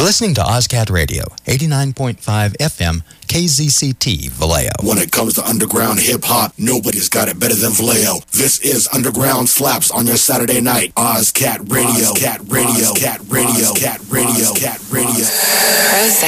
listening to OzCat Radio, 89.5 FM, KZCT, Vallejo. When it comes to underground hip-hop, nobody's got it better than Vallejo. This is Underground Slaps on your Saturday night. OzCat Radio. OzCat Radio. OzCat Radio. OzCat Radio. OzCat Radio.